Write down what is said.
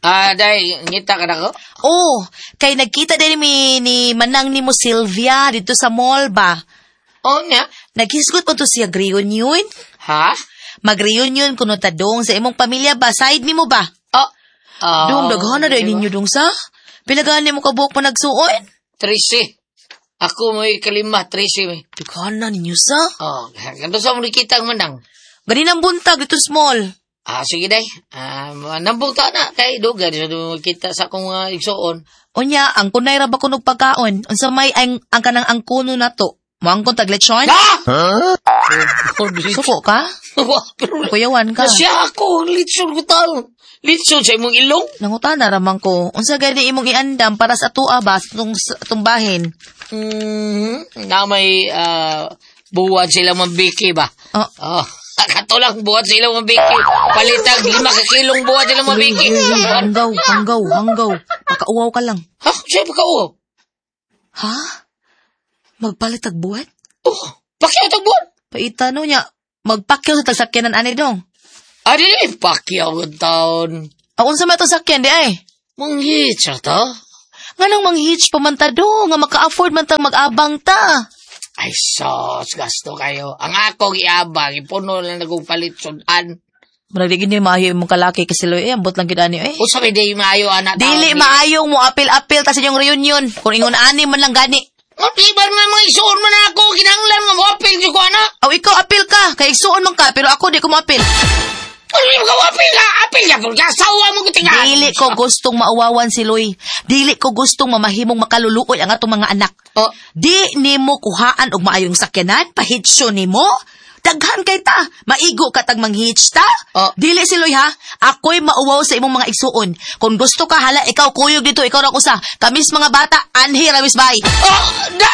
Day, ngita ka na ko? Oh, kay nagkita din ni manang ni mo Sylvia dito sa mall ba? Oo nga. Naghisgot mo to siya reunion? Ha? Mag-reunion kuno ta dong sa imong pamilya ba? Side ni mo ba? Dong, daghana na ninyo dong sa? Pilagaan mo kabuok pa nagsuon? 13. Ako mo kalima, 13 may. Daghana ninyo sa? Ganto sa mo nakita ang manang. Ganinang buntag dito small. Sige day. Nambong ta na kay dugan sa kita sa akong igsuon. Unya, ang kunay ra ba kunog pagkaon? Unsa may ang kanang angkuno na to? Muangkon tag lechon? Suko ka? Kuyawan ka. Siya ako, litson ko tao. Litson sa imong ilong? Nangutana ramang ko. Unsa gani imong iandam para sa atua ba itong bahin? Na may buwan sila mabiki ba? Kato lang buwan sila mabiki. Palitag 5 kilong buwan sila mabiki. Hanggaw. Pakauwaw ka lang. Ha? Siya pakauwaw? Ha? Magpalitag buwan? Pakyaw tag buwan? Paitano niya, magpakyaw sa tagsakyanan ani dong. Di pakyaw ang taon. Unsa may tagsakyan di ay? Manghitch ta? Nga nang manghitch pa man ta do, nga maka-afford man ta mag-abang ta. Ay sos, gasto kayo. Ang akong iabang, ipuno lang nagpalit sudan. Maragdigin din maayo mong kalaki kasi loy, ambot lang gid-ani eh. Usa may day maayo anak tao. Dili maayong mo apil-apil ta sa inyong reunion. Kung ingon ani man lang gani. Matibar nga mga isuon man ako, kinanglan nga mo apil ko anak. Ikaw apil ka, kay isuon man ka, pero ako di ko maapil. Ano yung apil ka? Apil ka, porque asawa mo kutingan. Dili ko gustong mauwawan si Loy. Dili ko gustong mamahimong makaluluoy ang atong mga anak. Di nimo kuhaan og maayong sakyanan, pahitsyo nimo. Daghan kay ta, maigo ka tag manghitch ta. Dili si Loy ha, ako'y mauwaw sa imong mga igsuon. Kung gusto ka hala, ikaw kuyog dito, ikaw ra usa. Kamis mga bata, anhi ramis bay.